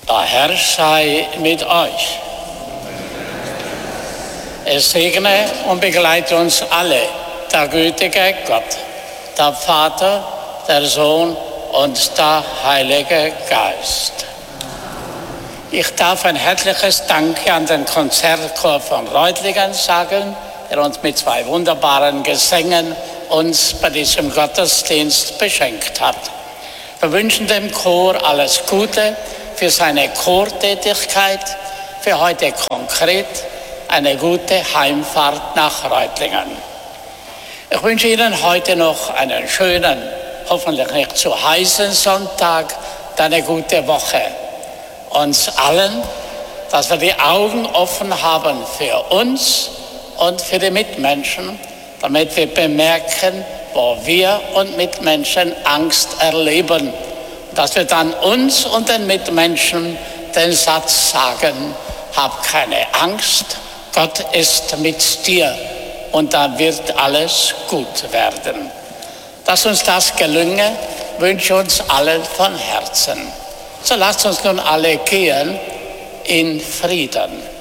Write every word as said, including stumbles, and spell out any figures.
Der Herr sei mit euch. Es segne und begleite uns alle, der gütige Gott, der Vater, der Sohn und der Heilige Geist. Ich darf ein herzliches Danke an den Konzertchor von Reutlingen sagen, der uns mit zwei wunderbaren Gesängen uns bei diesem Gottesdienst beschenkt hat. Wir wünschen dem Chor alles Gute für seine Chortätigkeit, für heute konkret eine gute Heimfahrt nach Reutlingen. Ich wünsche Ihnen heute noch einen schönen, hoffentlich nicht zu heißen Sonntag, eine gute Woche. Uns allen, dass wir die Augen offen haben für uns und für die Mitmenschen, damit wir bemerken, wo wir und Mitmenschen Angst erleben, dass wir dann uns und den Mitmenschen den Satz sagen: Hab keine Angst, Gott ist mit dir und dann wird alles gut werden. Dass uns das gelünge, wünsche ich uns allen von Herzen. So lasst uns nun alle gehen in Frieden.